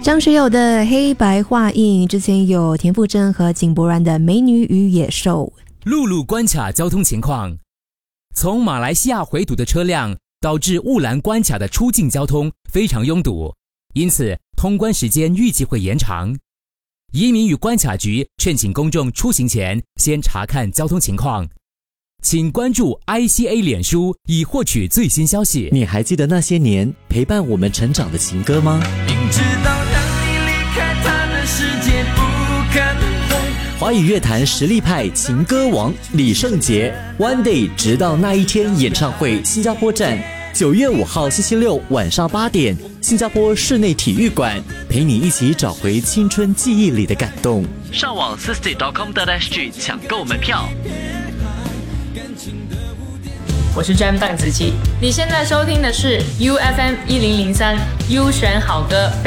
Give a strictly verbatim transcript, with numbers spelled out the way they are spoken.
张学友的黑白画印，之前有田馥甄和井柏然的《美女与野兽》。 陆路关卡交通情况，从马来西亚回堵的车辆导致雾兰关卡的出境交通非常拥堵，因此通关时间预计会延长。移民与关卡局劝请公众出行前先查看交通情况，请关注 I C A 脸书以获取最新消息。 你还记得那些年陪伴我们成长的情歌吗？ 明知道让你离开他的世界不可能。 华语乐坛实力派情歌王李圣杰 One Day 直到那一天演唱会新加坡站，九月五号星期六晚上八点，新加坡室内体育馆，陪你一起找回青春记忆里的感动。 上网 s i s t y dot com dot s g 抢购门票。 我是詹范子琪，你现在收听的是 U F M 一零零三 U 选好歌。